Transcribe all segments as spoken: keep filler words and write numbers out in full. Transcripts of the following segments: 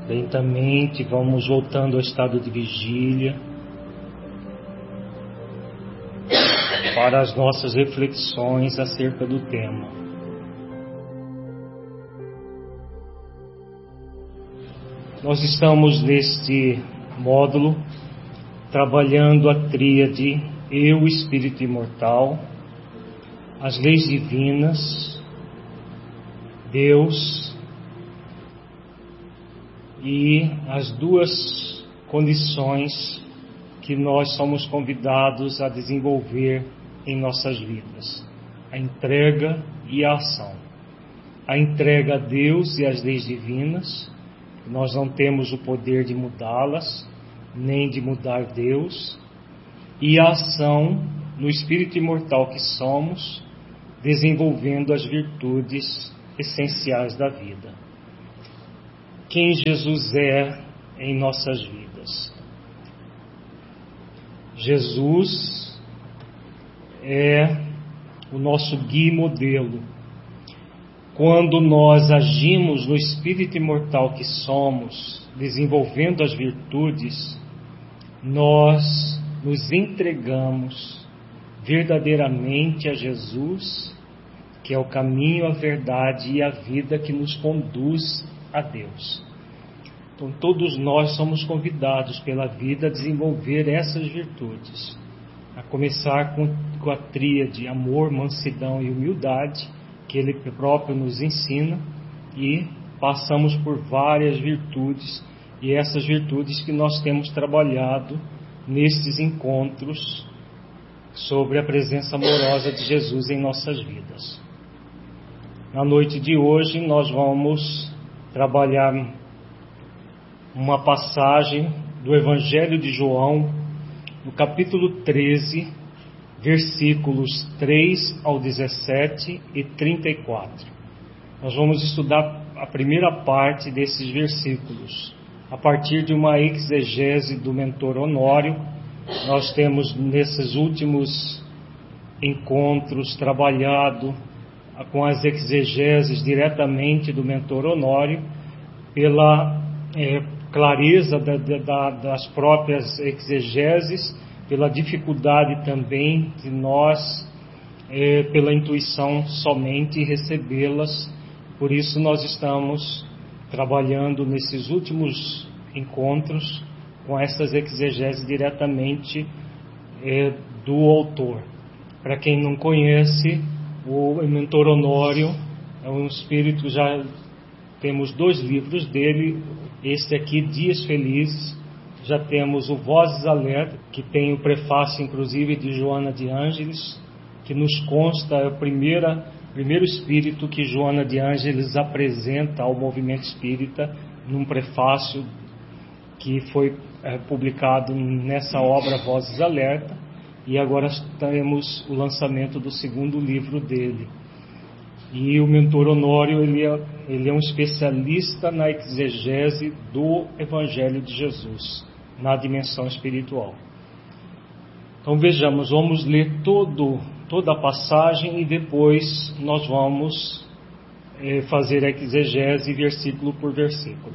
Lentamente vamos voltando ao estado de vigília para as nossas reflexões acerca do tema. Nós estamos neste módulo trabalhando a tríade Eu, Espírito Imortal, as leis divinas, Deus e as duas condições que nós somos convidados a desenvolver em nossas vidas: a entrega e a ação. A entrega a Deus e às leis divinas, nós não temos o poder de mudá-las, nem de mudar Deus, e a ação no espírito imortal que somos, desenvolvendo as virtudes essenciais da vida. Quem Jesus é em nossas vidas? Jesus é o nosso guia e modelo. Quando nós agimos no espírito imortal que somos, desenvolvendo as virtudes, nós nos entregamos verdadeiramente a Jesus, que é o caminho, a verdade e a vida que nos conduz a Deus. Então todos nós somos convidados pela vida a desenvolver essas virtudes, a começar com, com a tríade amor, mansidão e humildade, que Ele próprio nos ensina, e passamos por várias virtudes, e essas virtudes que nós temos trabalhado nestes encontros sobre a presença amorosa de Jesus em nossas vidas. Na noite de hoje nós vamos trabalhar uma passagem do Evangelho de João, no capítulo treze, versículos três ao dezessete e trinta e quatro. Nós vamos estudar a primeira parte desses versículos. A partir de uma exegese do mentor Honório, nós temos nesses últimos encontros trabalhado com as exegeses diretamente do mentor Honório, pela é, clareza da, da, das próprias exegeses, pela dificuldade também de nós, é, pela intuição somente, recebê-las. Por isso nós estamos trabalhando nesses últimos encontros com essas exegeses diretamente é, do autor. Para quem não conhece, o mentor Honório é um espírito, já temos dois livros dele, este aqui, Dias Felizes, já temos o Vozes Alerta, que tem o prefácio inclusive de Joana de Ângeles, que nos consta, é o primeira, primeiro espírito que Joana de Ângeles apresenta ao movimento espírita, num prefácio que foi é, publicado nessa obra Vozes Alerta. E agora temos o lançamento do segundo livro dele. E o mentor Honório, ele é, ele é um especialista na exegese do Evangelho de Jesus, na dimensão espiritual. Então vejamos, vamos ler todo, toda a passagem e depois nós vamos é, fazer a exegese versículo por versículo.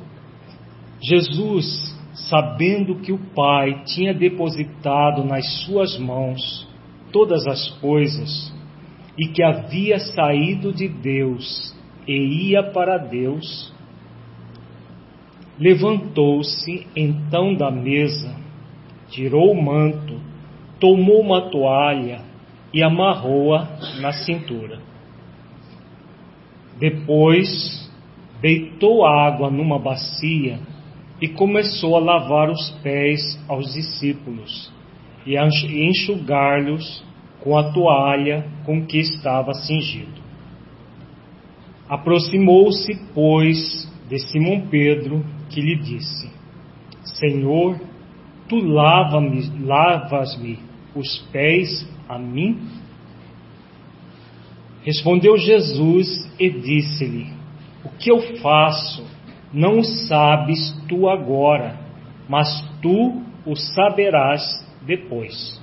Jesus, sabendo que o Pai tinha depositado nas suas mãos todas as coisas, e que havia saído de Deus e ia para Deus, levantou-se então da mesa, tirou o manto, tomou uma toalha e amarrou-a na cintura. Depois, deitou água numa bacia e começou a lavar os pés aos discípulos e a enxugar-lhes com a toalha com que estava cingido. Aproximou-se, pois, de Simão Pedro, que lhe disse: Senhor, tu lava-me, lavas-me os pés a mim? Respondeu Jesus e disse-lhe: O que eu faço não o sabes tu agora, mas tu o saberás depois.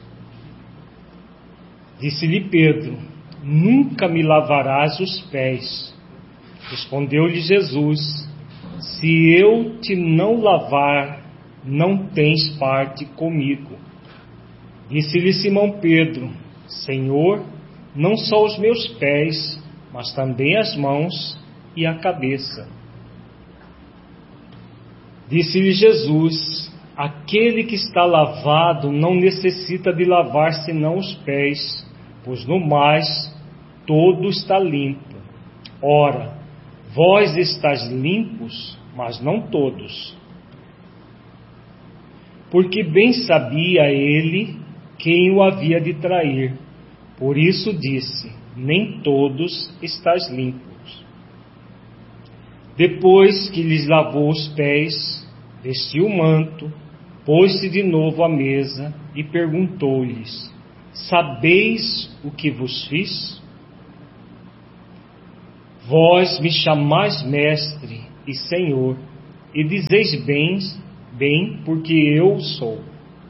Disse-lhe Pedro: Nunca me lavarás os pés. Respondeu-lhe Jesus: se eu te não lavar, não tens parte comigo. Disse-lhe Simão Pedro: Senhor, não só os meus pés, mas também as mãos e a cabeça. Disse-lhe Jesus: aquele que está lavado não necessita de lavar senão os pés, pois no mais todo está limpo. Ora, vós estáis limpos, mas não todos. Porque bem sabia ele quem o havia de trair. Por isso disse: nem todos estáis limpos. Depois que lhes lavou os pés, vestiu o manto, pôs-se de novo à mesa e perguntou-lhes: sabeis o que vos fiz? Vós me chamais mestre e senhor, e dizeis bem, bem, porque eu o sou.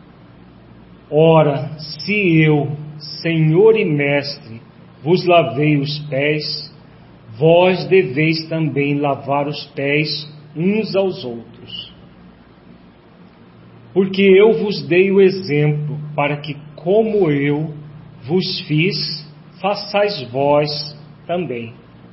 Ora, se eu, senhor e mestre, vos lavei os pés, vós deveis também lavar os pés uns aos outros. Porque eu vos dei o exemplo, para que, como eu vos fiz, façais vós também.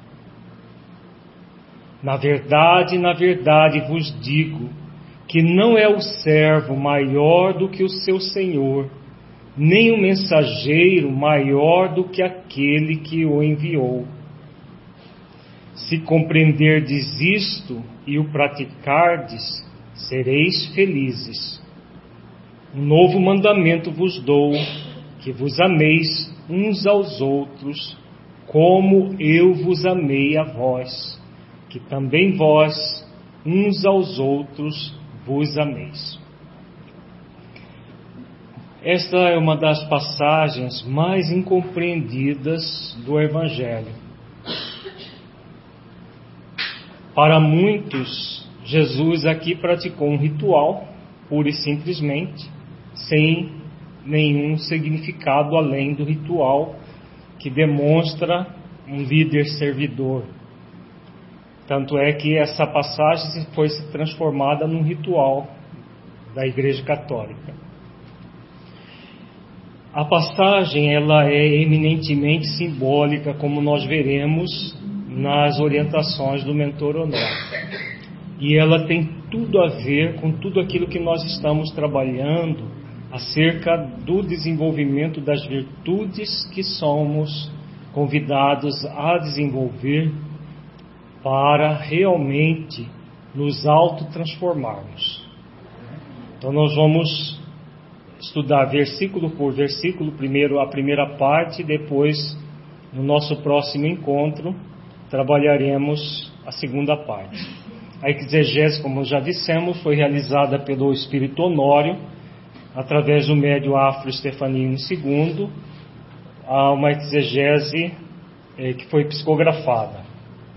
Na verdade, na verdade vos digo, que não é o servo maior do que o seu senhor, nem o mensageiro maior do que aquele que o enviou. Se compreenderdes isto e o praticardes, sereis felizes. Um novo mandamento vos dou, que vos ameis uns aos outros, como eu vos amei a vós, que também vós, uns aos outros, vos ameis. Esta é uma das passagens mais incompreendidas do Evangelho. Para muitos, Jesus aqui praticou um ritual, pura e simplesmente, sem nenhum significado além do ritual que demonstra um líder servidor. Tanto é que essa passagem foi transformada num ritual da Igreja Católica. A passagem ela é eminentemente simbólica, como nós veremos nas orientações do mentor Honório. E ela tem tudo a ver com tudo aquilo que nós estamos trabalhando acerca do desenvolvimento das virtudes que somos convidados a desenvolver para realmente nos autotransformarmos. Então nós vamos estudar versículo por versículo, primeiro a primeira parte, depois no nosso próximo encontro trabalharemos a segunda parte. A exegese, como já dissemos, foi realizada pelo Espírito Honório, através do médio Afro Stefanino segundo, a uma exegese eh, que foi psicografada.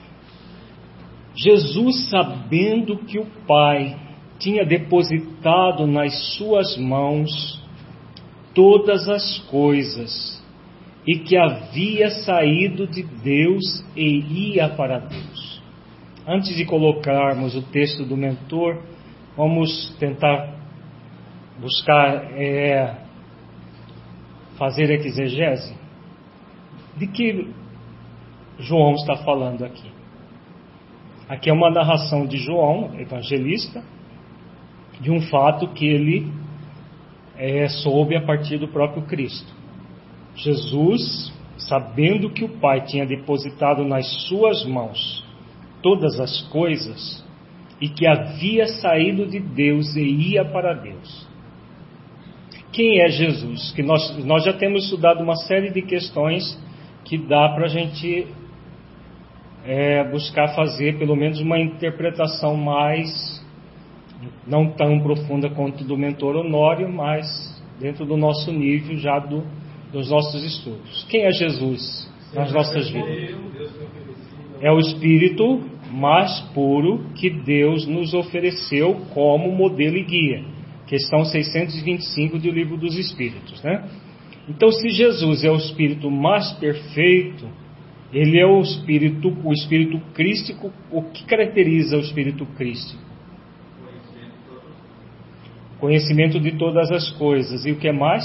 Jesus, sabendo que o Pai tinha depositado nas suas mãos todas as coisas e que havia saído de Deus e ia para Deus. Antes de colocarmos o texto do mentor, vamos tentar buscar é, fazer exegese. De que João está falando aqui? Aqui é uma narração de João, evangelista, de um fato que ele é, soube a partir do próprio Cristo. Jesus, sabendo que o Pai tinha depositado nas suas mãos todas as coisas e que havia saído de Deus e ia para Deus. Quem é Jesus? Que nós, nós já temos estudado uma série de questões que dá para a gente É, buscar fazer pelo menos uma interpretação mais, não tão profunda quanto do mentor Honório, mas dentro do nosso nível já do, dos nossos estudos. Quem é Jesus nas nossas vidas? É o Espírito mais puro que Deus nos ofereceu como modelo e guia. Questão seiscentos e vinte e cinco do Livro dos Espíritos, né? Então, se Jesus é o Espírito mais perfeito, Ele é o espírito, o espírito crístico. O que caracteriza o espírito crístico? Conhecimento de todas as coisas. E o que mais?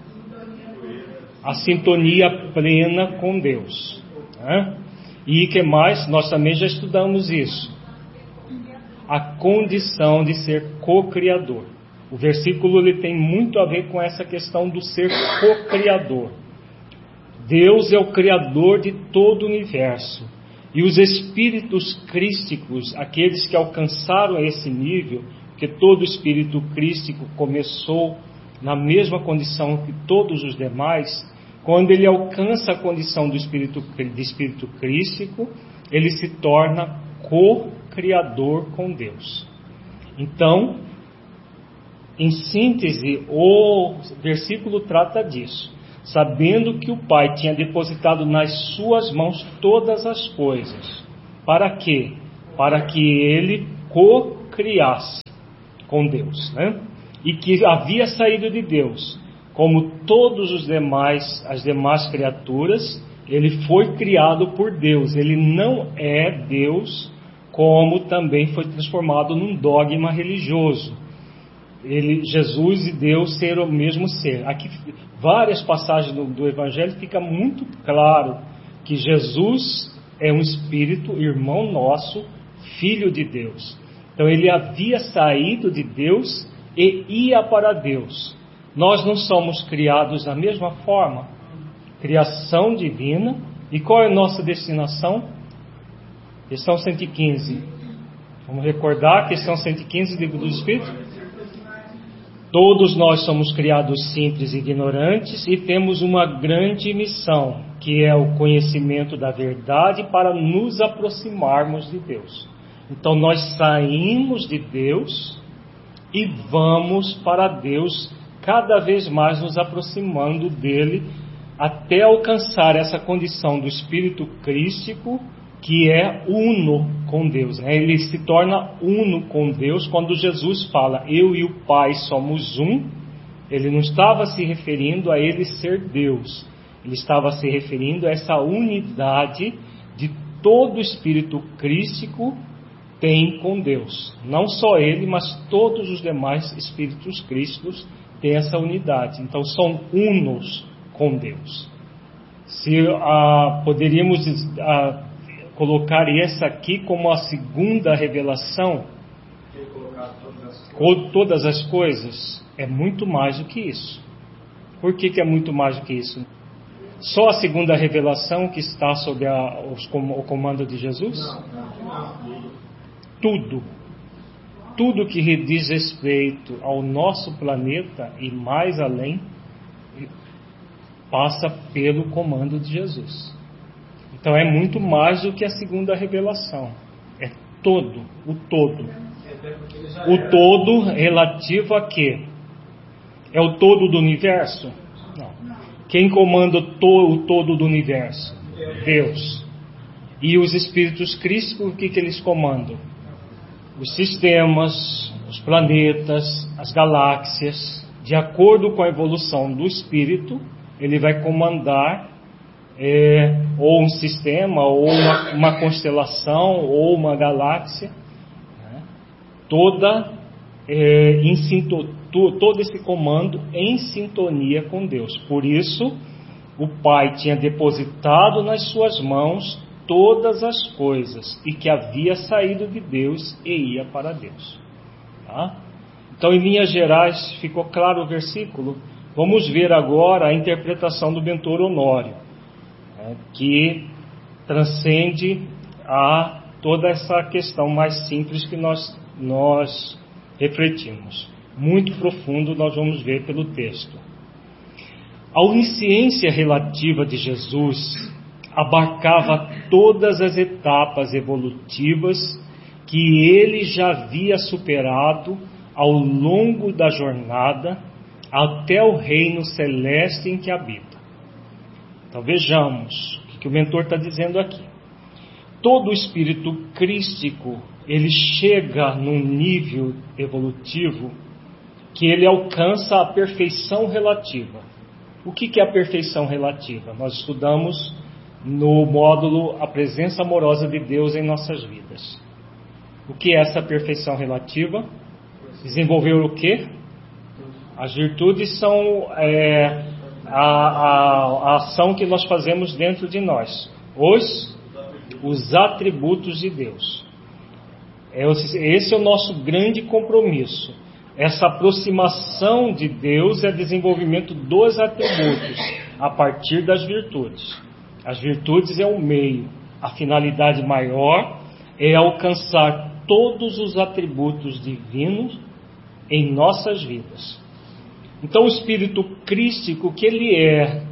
A sintonia plena com Deus. Né? E o que mais? Nós também já estudamos isso. A condição de ser co-criador. O versículo ele tem muito a ver com essa questão do ser co-criador. Deus é o criador de todo o universo. E os espíritos crísticos, aqueles que alcançaram esse nível, porque todo espírito crístico começou na mesma condição que todos os demais, quando ele alcança a condição do espírito, de espírito crístico, ele se torna co-criador com Deus. Então, em síntese, o versículo trata disso. Sabendo que o Pai tinha depositado nas suas mãos todas as coisas. Para quê? Para que ele co-criasse com Deus, né? E que havia saído de Deus. Como todos os demais, as demais criaturas, ele foi criado por Deus. Ele não é Deus, como também foi transformado num dogma religioso. Ele, Jesus e Deus ser o mesmo ser. Aqui, várias passagens do, do Evangelho fica muito claro que Jesus é um Espírito, irmão nosso, Filho de Deus. Então ele havia saído de Deus e ia para Deus. Nós não somos criados da mesma forma? Criação divina. E qual é a nossa destinação? Questão cento e quinze. Vamos recordar a questão cento e quinze do Livro dos Espíritos? Todos nós somos criados simples e ignorantes e temos uma grande missão, que é o conhecimento da verdade para nos aproximarmos de Deus. Então nós saímos de Deus e vamos para Deus, cada vez mais nos aproximando dele, até alcançar essa condição do espírito crístico, que é uno com Deus. Ele se torna uno com Deus quando Jesus fala, eu e o Pai somos um. Ele não estava se referindo a ele ser Deus. Ele estava se referindo a essa unidade de todo o espírito crístico tem com Deus. Não só ele, mas todos os demais espíritos crísticos têm essa unidade. Então são unos com Deus. Se ah, poderíamos ah, colocar essa aqui como a segunda revelação, com todas as coisas, é muito mais do que isso. Por que, que é muito mais do que isso? Só a segunda revelação que está sob a, os, o comando de Jesus? Tudo. Tudo que diz respeito ao nosso planeta e mais além, passa pelo comando de Jesus. Então é muito mais do que a segunda revelação. É todo, o todo. O todo relativo a quê? É o todo do universo? Não. Quem comanda o todo do universo? Deus. E os espíritos crísticos, o que, que eles comandam? Os sistemas, os planetas, as galáxias. De acordo com a evolução do espírito, ele vai comandar É, ou um sistema, ou uma, uma constelação, ou uma galáxia, né? toda é, em sinto, todo esse comando em sintonia com Deus. Por isso, o Pai tinha depositado nas suas mãos todas as coisas, e que havia saído de Deus e ia para Deus. Tá? Então, em linhas gerais, ficou claro o versículo? Vamos ver agora a interpretação do Bentor Honório, que transcende a toda essa questão mais simples que nós, nós refletimos. Muito profundo nós vamos ver pelo texto. A onisciência relativa de Jesus abarcava todas as etapas evolutivas que ele já havia superado ao longo da jornada até o reino celeste em que habita. Então vejamos o que o mentor está dizendo aqui. Todo o espírito crístico, ele chega num nível evolutivo que ele alcança a perfeição relativa. O que, que é a perfeição relativa? Nós estudamos no módulo A Presença Amorosa de Deus em Nossas Vidas. O que é essa perfeição relativa? Desenvolver o quê? As virtudes são é, a, a, a ação que nós fazemos dentro de nós. Os, os atributos de Deus. Esse é o nosso grande compromisso. Essa aproximação de Deus é desenvolvimento dos atributos a partir das virtudes. As virtudes é o meio. A finalidade maior é alcançar todos os atributos divinos em nossas vidas. Então o espírito crístico, que ele é?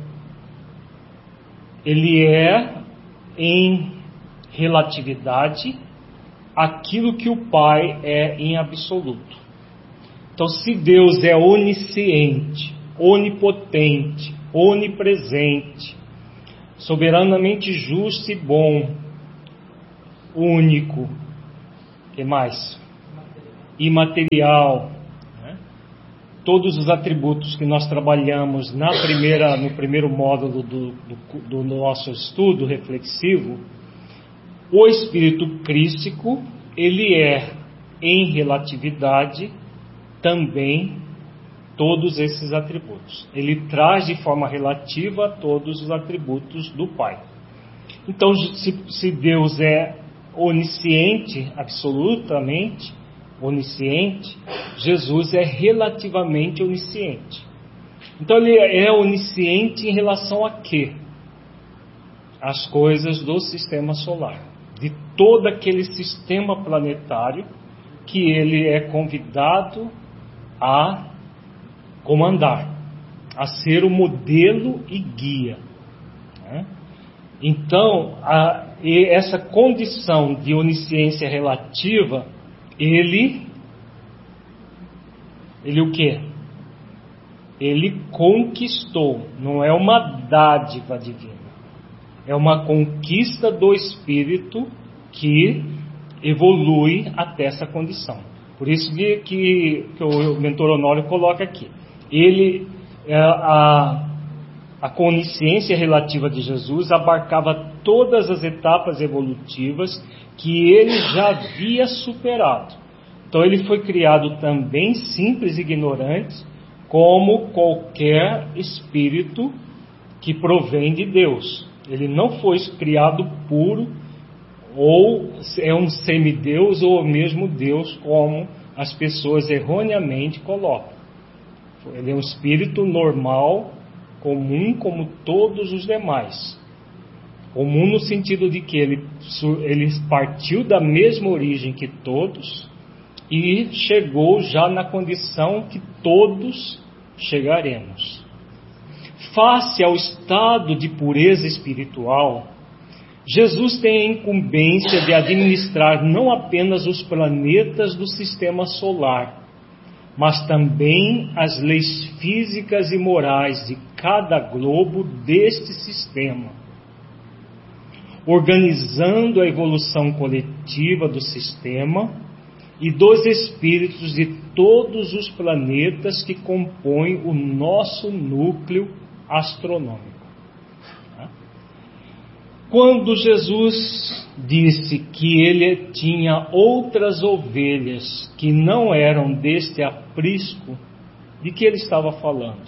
Ele é em relatividade aquilo que o Pai é em absoluto. Então, se Deus é onisciente, onipotente, onipresente, soberanamente justo e bom, único, que mais? Imaterial, né? Todos os atributos que nós trabalhamos na primeira, no primeiro módulo do, do, do nosso estudo reflexivo, o espírito crístico, ele é em relatividade também todos esses atributos. Ele traz de forma relativa todos os atributos do Pai. Então, se, se Deus é onisciente, absolutamente onisciente, Jesus é relativamente onisciente. Então, ele é onisciente em relação a quê? As coisas do sistema solar, de todo aquele sistema planetário que ele é convidado a comandar, a ser o modelo e guia, né? Então, a, essa condição de onisciência relativa, ele, ele o quê? Ele conquistou, não é uma dádiva divina, é uma conquista do Espírito que evolui até essa condição. Por isso que, que, que o mentor Honório coloca aqui. Ele, a, a consciência relativa de Jesus abarcava todas as etapas evolutivas que ele já havia superado. Então ele foi criado também simples e ignorante, como qualquer espírito que provém de Deus. Ele não foi criado puro, ou é um semideus, ou mesmo Deus, como as pessoas erroneamente colocam. Ele é um espírito normal, comum, como todos os demais. Comum no sentido de que ele, ele partiu da mesma origem que todos e chegou já na condição que todos chegaremos. Face ao estado de pureza espiritual, Jesus tem a incumbência de administrar não apenas os planetas do sistema solar, mas também as leis físicas e morais de cada globo deste sistema, organizando a evolução coletiva do sistema e dos espíritos de todos os planetas que compõem o nosso núcleo astronômico. Quando Jesus disse que ele tinha outras ovelhas que não eram deste aprisco, de que ele estava falando?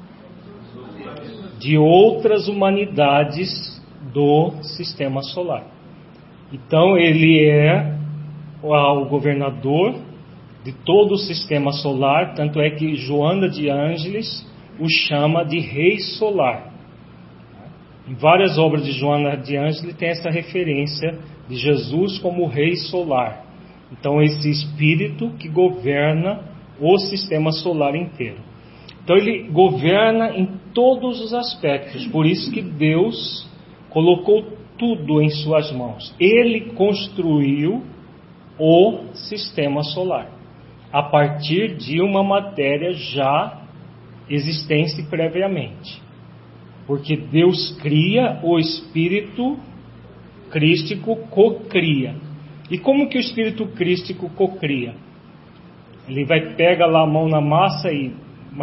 De outras humanidades do sistema solar. Então ele é o governador de todo o sistema solar, tanto é que Joana de Ângeles o chama de Rei Solar. Em várias obras de Joana de Ângeles tem essa referência de Jesus como Rei Solar. Então esse espírito que governa o sistema solar inteiro. Então ele governa em todos os aspectos, por isso que Deus colocou tudo em suas mãos. Ele construiu o sistema solar a partir de uma matéria já existente previamente. Porque Deus cria, o Espírito crístico cocria. E como que o Espírito crístico cocria? Ele vai, pega lá a mão na massa e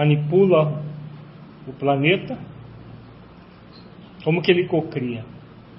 manipula o planeta. Como que ele cocria?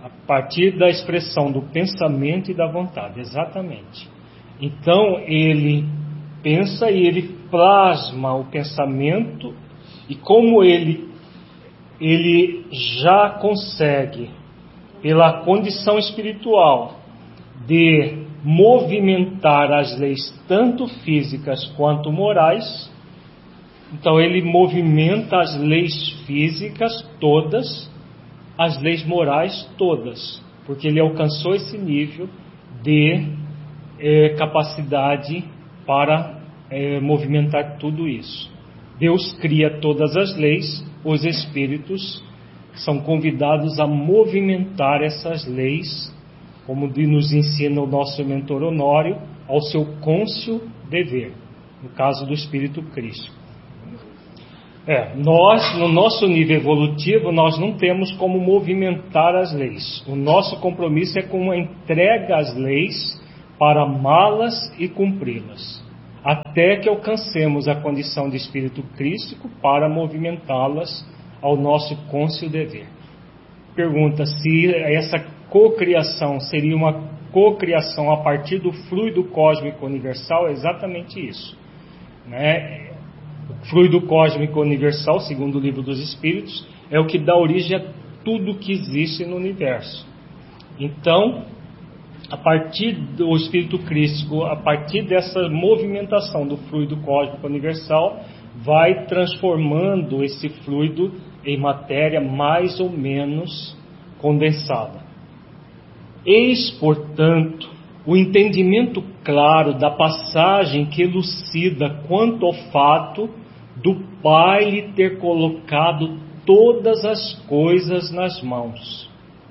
A partir da expressão do pensamento e da vontade, exatamente. Então ele pensa e ele plasma o pensamento, e como ele, ele já consegue, pela condição espiritual, de movimentar as leis tanto físicas quanto morais, então ele movimenta as leis físicas todas, as leis morais todas, porque ele alcançou esse nível de é, capacidade para é, movimentar tudo isso. Deus cria todas as leis, os espíritos são convidados a movimentar essas leis, como nos ensina o nosso mentor Honório, ao seu cônscio dever, no caso do espírito crístico. É, nós, no nosso nível evolutivo, nós não temos como movimentar as leis. O nosso compromisso é com a entrega às leis para amá-las e cumpri-las, até que alcancemos a condição de espírito crístico para movimentá-las ao nosso cônscio dever. Pergunta se essa cocriação seria uma cocriação a partir do fluido cósmico universal. É exatamente isso, né? O fluido cósmico universal, segundo o Livro dos Espíritos, é o que dá origem a tudo que existe no universo. Então, a partir do espírito crístico, a partir dessa movimentação do fluido cósmico universal, vai transformando esse fluido em matéria mais ou menos condensada. Eis, portanto, o entendimento claro da passagem que elucida quanto ao fato do Pai lhe ter colocado todas as coisas nas mãos.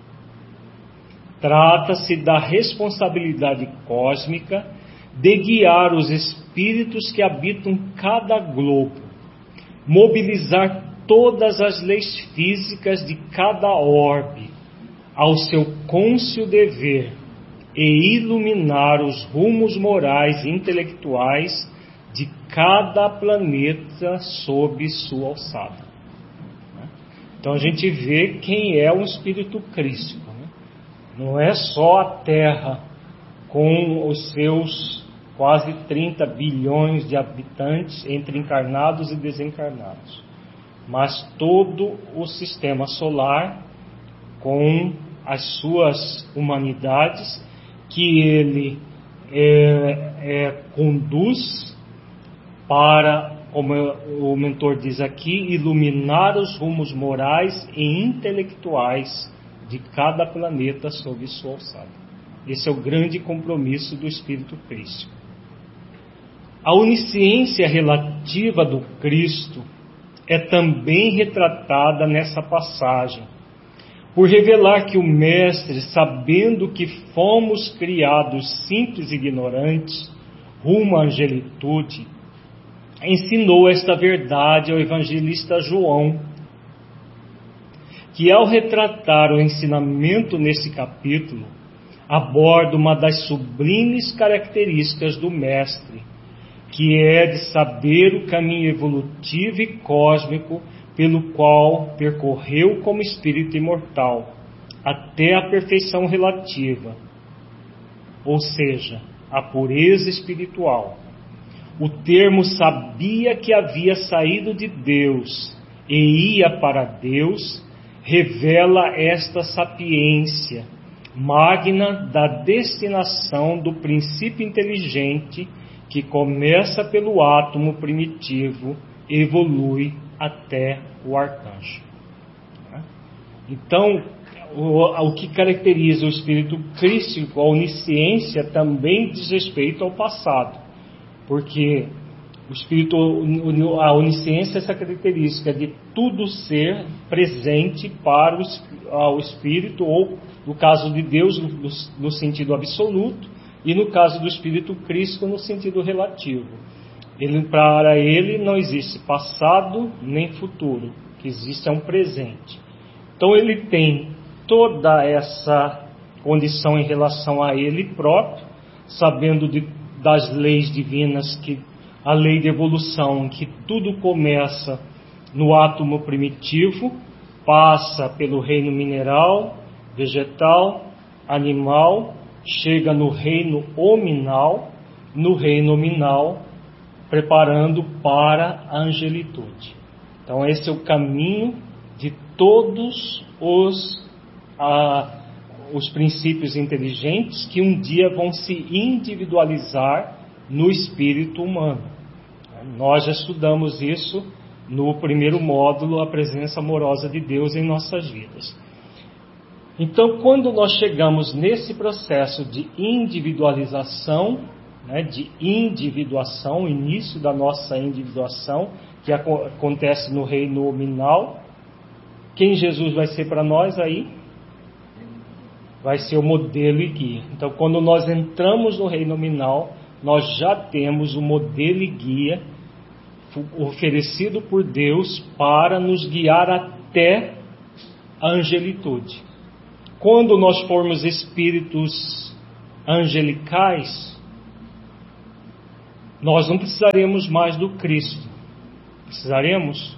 Trata-se da responsabilidade cósmica de guiar os espíritos que habitam cada globo, mobilizar todas as leis físicas de cada orbe ao seu cônscio dever e iluminar os rumos morais e intelectuais de cada planeta sob sua alçada. Então a gente vê quem é o espírito crístico, né? Não é só a Terra com os seus quase trinta bilhões de habitantes entre encarnados e desencarnados, mas todo o sistema solar com as suas humanidades que ele é, é, conduz para, como o mentor diz aqui, iluminar os rumos morais e intelectuais de cada planeta sob sua alçada. Esse é o grande compromisso do Espírito Crístico. A onisciência relativa do Cristo é também retratada nessa passagem, por revelar que o Mestre, sabendo que fomos criados simples e ignorantes, rumo à angelitude, ensinou esta verdade ao evangelista João, que ao retratar o ensinamento nesse capítulo, aborda uma das sublimes características do Mestre, que é de saber o caminho evolutivo e cósmico pelo qual percorreu como espírito imortal, até a perfeição relativa, ou seja, a pureza espiritual. O termo sabia que havia saído de Deus e ia para Deus, revela esta sapiência magna da destinação do princípio inteligente que começa pelo átomo primitivo e evolui até o arcanjo. Então, o, o que caracteriza o espírito crístico, a onisciência, também diz respeito ao passado, porque o espírito, a onisciência é essa característica de tudo ser presente para o, o espírito, ou no caso de Deus no, no sentido absoluto, e no caso do espírito crístico no sentido relativo. Ele, para ele não existe passado nem futuro, o que existe é um presente. Então ele tem toda essa condição em relação a ele próprio, sabendo de, das leis divinas, que a lei de evolução, que tudo começa no átomo primitivo, passa pelo reino mineral, vegetal, animal, chega no reino hominal, no reino nominal, preparando para a angelitude. Então esse é o caminho de todos os, ah, os princípios inteligentes que um dia vão se individualizar no espírito humano. Nós já estudamos isso no primeiro módulo, a presença amorosa de Deus em nossas vidas. Então, quando nós chegamos nesse processo de individualização, né, de individuação, início da nossa individuação, que acontece no reino nominal, quem Jesus vai ser para nós aí? Vai ser o modelo e guia. Então, quando nós entramos no reino nominal, nós já temos o modelo e guia oferecido por Deus para nos guiar até a angelitude. Quando nós formos espíritos angelicais, nós não precisaremos mais do Cristo. Precisaremos?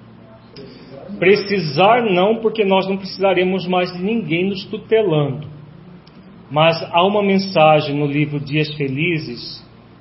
Precisar não, porque nós não precisaremos mais de ninguém nos tutelando. Mas há uma mensagem no livro Dias Felizes,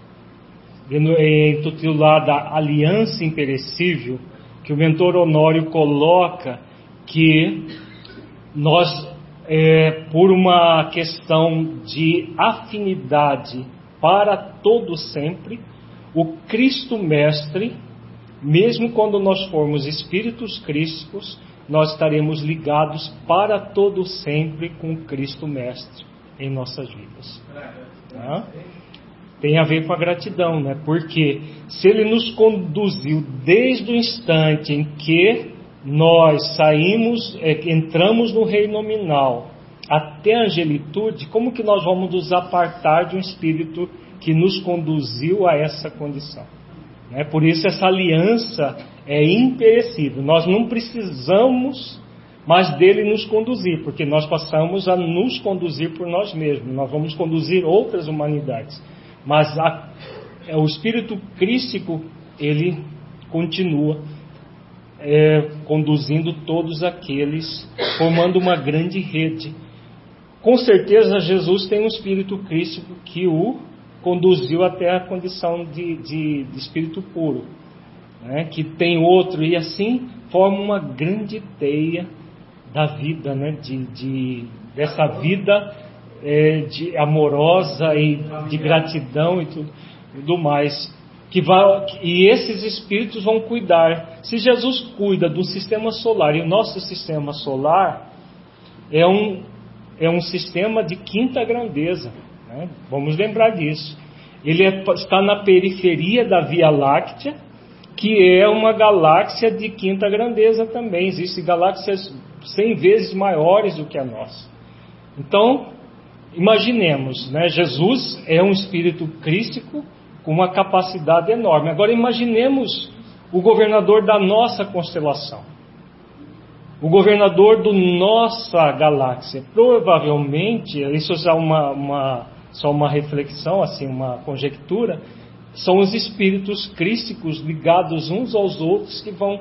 intitulada Aliança Imperecível, que o mentor Honório coloca que nós, é, por uma questão de afinidade para todo sempre, o Cristo Mestre, mesmo quando nós formos espíritos crísticos, nós estaremos ligados para todo sempre com o Cristo Mestre em nossas vidas. Tá? Tem a ver com a gratidão, né? Porque se Ele nos conduziu desde o instante em que nós saímos, é, entramos no reino nominal até a angelitude, como que nós vamos nos apartar de um espírito que nos conduziu a essa condição? Né? Por isso essa aliança é imperecível. Nós não precisamos mais dele nos conduzir, porque nós passamos a nos conduzir por nós mesmos. Nós vamos conduzir outras humanidades. Mas a, o espírito crístico, ele continua é, conduzindo todos aqueles, formando uma grande rede. Com certeza Jesus tem um espírito crístico que o conduziu até a condição de, de, de espírito puro, né? Que tem outro, e assim forma uma grande teia da vida, né? de, de, dessa vida é, de amorosa e de gratidão e tudo, tudo mais. Que vai, e esses espíritos vão cuidar. Se Jesus cuida do sistema solar, e o nosso sistema solar é um, é um sistema de quinta grandeza, né? Vamos lembrar disso. Ele é, está na periferia da Via Láctea, que é uma galáxia de quinta grandeza também. Existem galáxias cem vezes maiores do que a nossa. Então, imaginemos, né? Jesus é um espírito crístico com uma capacidade enorme. Agora imaginemos o governador da nossa constelação, o governador da nossa galáxia. Provavelmente, isso é uma, uma, só uma reflexão, assim, uma conjectura, são os espíritos crísticos ligados uns aos outros que vão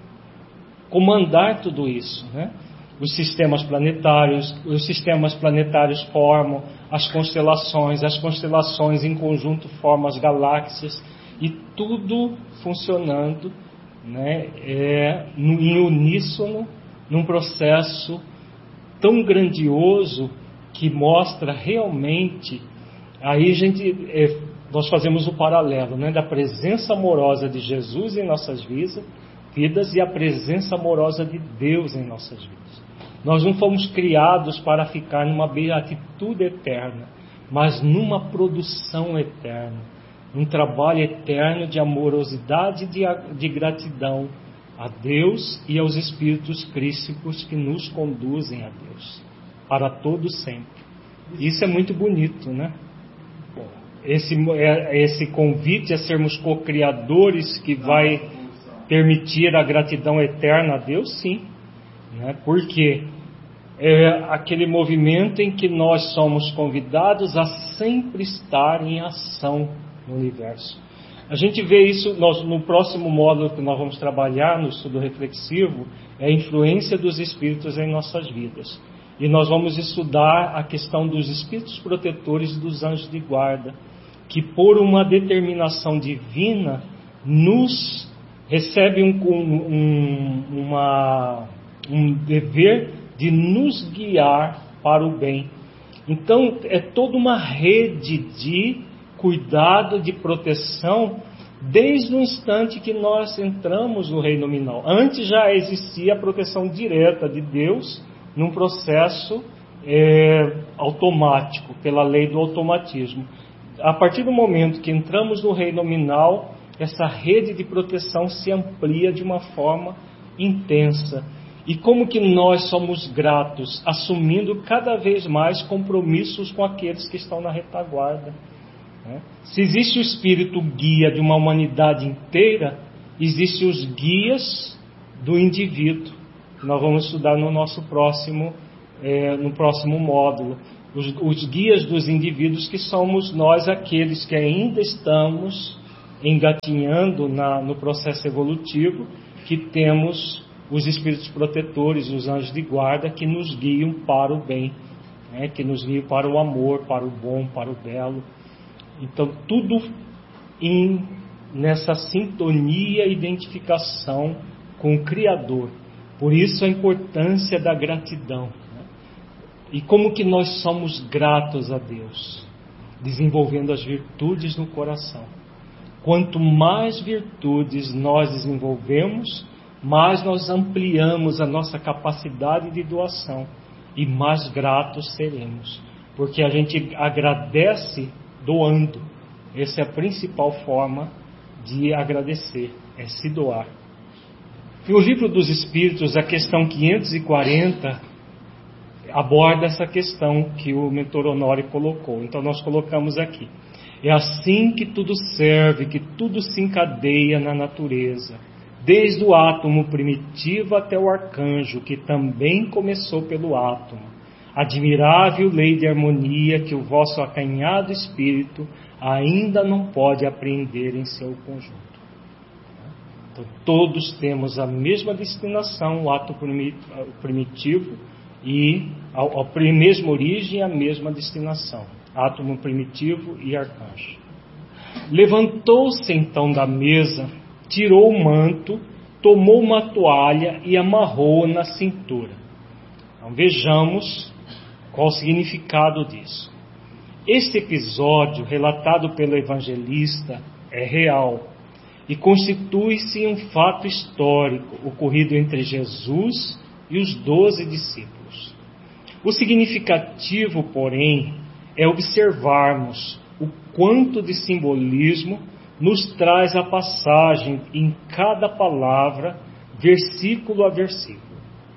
comandar tudo isso, né? Os sistemas planetários, os sistemas planetários formam as constelações, as constelações em conjunto formam as galáxias, e tudo funcionando, né, é, em uníssono, num processo tão grandioso que mostra realmente, aí a gente, é, nós fazemos o paralelo, né, da presença amorosa de Jesus em nossas vidas, vidas e a presença amorosa de Deus em nossas vidas. Nós não fomos criados para ficar numa beatitude eterna, mas numa produção eterna, um trabalho eterno de amorosidade e de, de gratidão a Deus e aos espíritos crísticos que nos conduzem a Deus, para todo sempre. Isso é muito bonito, né? Esse, esse convite a sermos co-criadores que vai permitir a gratidão eterna a Deus, sim. Né? Porque é aquele movimento em que nós somos convidados a sempre estar em ação no universo. A gente vê isso nós, no próximo módulo que nós vamos trabalhar no estudo reflexivo, é a influência dos espíritos em nossas vidas. e nós vamos estudar a questão dos espíritos protetores e dos anjos de guarda, que por uma determinação divina nos recebe um, um, uma, um dever de nos guiar para o bem. Então é toda uma rede de cuidado, de proteção, desde o instante que nós entramos no reino nominal. Antes já existia a proteção direta de Deus num processo é, automático, pela lei do automatismo. A partir do momento que entramos no reino nominal, essa rede de proteção se amplia de uma forma intensa. E como que nós somos gratos, assumindo cada vez mais compromissos com aqueles que estão na retaguarda. Se existe o espírito guia de uma humanidade inteira, existem os guias do indivíduo. Nós vamos estudar no nosso próximo, é, no próximo módulo. Os, os guias dos indivíduos, que somos nós, aqueles que ainda estamos engatinhando na, no processo evolutivo, que temos os espíritos protetores, os anjos de guarda, que nos guiam para o bem, né? Que nos guiam para o amor, para o bom, para o belo. Então, tudo em, nessa sintonia e identificação com o Criador. Por isso a importância da gratidão. Né? E como que nós somos gratos a Deus? Desenvolvendo as virtudes no coração. Quanto mais virtudes nós desenvolvemos, mais nós ampliamos a nossa capacidade de doação e mais gratos seremos. Porque a gente agradece doando. Essa é a principal forma de agradecer, é se doar. E o Livro dos Espíritos, a questão quinhentos e quarenta, aborda essa questão que o mentor Honório colocou. Então nós colocamos aqui. É assim que tudo serve, que tudo se encadeia na natureza, desde o átomo primitivo até o arcanjo, que também começou pelo átomo. Admirável lei de harmonia que o vosso acanhado espírito ainda não pode apreender em seu conjunto. Então, todos temos a mesma destinação, o átomo primitivo, e a, a mesma origem e a mesma destinação, átomo primitivo e arcanjo. Levantou-se então da mesa, tirou o manto, tomou uma toalha e amarrou-a na cintura. Então, vejamos qual o significado disso. Este episódio, relatado pelo evangelista, é real e constitui-se um fato histórico ocorrido entre Jesus e os doze discípulos. O significativo, porém, é observarmos o quanto de simbolismo nos traz a passagem em cada palavra, versículo a versículo.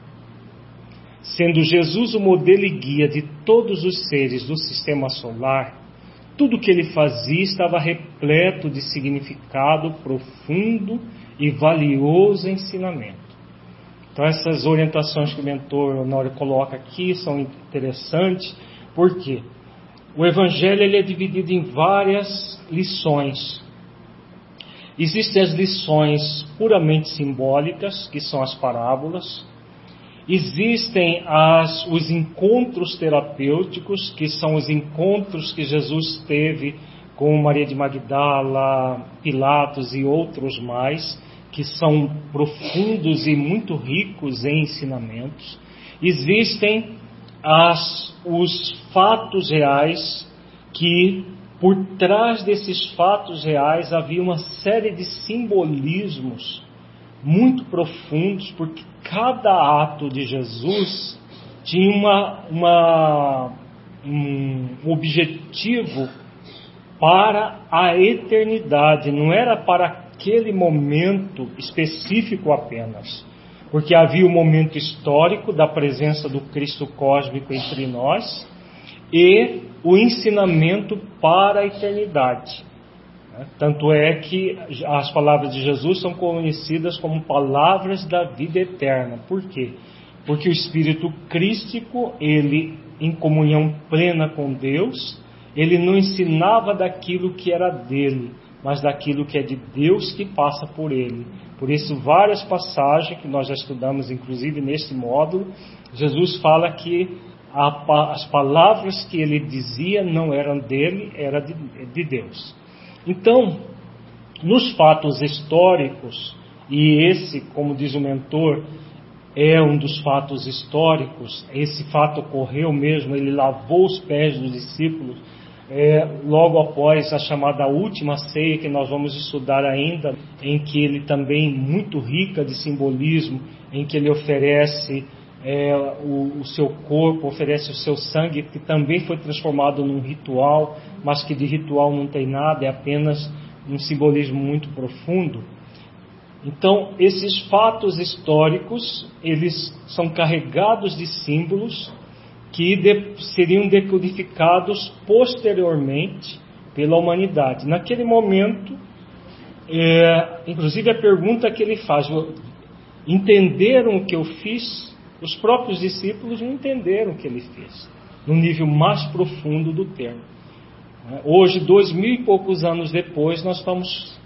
Sendo Jesus o modelo e guia de todos os seres do sistema solar, tudo o que ele fazia estava repleto de significado profundo e valioso ensinamento. Então essas orientações que o mentor Honório coloca aqui são interessantes, porque o Evangelho ele é dividido em várias lições. Existem as lições puramente simbólicas, que são as parábolas. Existem as, os encontros terapêuticos, que são os encontros que Jesus teve com Maria de Magdala, Pilatos e outros mais, que são profundos e muito ricos em ensinamentos. Existem as, os fatos reais, que por trás desses fatos reais havia uma série de simbolismos muito profundos, porque cada ato de Jesus tinha uma, uma, um objetivo para a eternidade, não era para aquele momento específico apenas, porque havia o momento histórico da presença do Cristo cósmico entre nós e o ensinamento para a eternidade. Tanto é que as palavras de Jesus são conhecidas como palavras da vida eterna. Por quê? Porque o Espírito Crístico, ele, em comunhão plena com Deus, ele não ensinava daquilo que era dele, mas daquilo que é de Deus que passa por ele. Por isso, várias passagens que nós já estudamos, inclusive neste módulo, Jesus fala que a, as palavras que ele dizia não eram dele, era de, de Deus. Então, nos fatos históricos, e esse, como diz o mentor, é um dos fatos históricos, esse fato ocorreu mesmo, ele lavou os pés dos discípulos, é, logo após a chamada última ceia, que nós vamos estudar ainda, em que ele também, muito rica de simbolismo, em que ele oferece é, o, o seu corpo, oferece o seu sangue, que também foi transformado num ritual, mas que de ritual não tem nada, é apenas um simbolismo muito profundo. Então, esses fatos históricos, eles são carregados de símbolos que de, seriam decodificados posteriormente pela humanidade. Naquele momento, é, inclusive a pergunta que ele faz, entenderam o que eu fiz? Os próprios discípulos não entenderam o que ele fez, no nível mais profundo do termo. Hoje, dois mil e poucos anos depois, nós estamos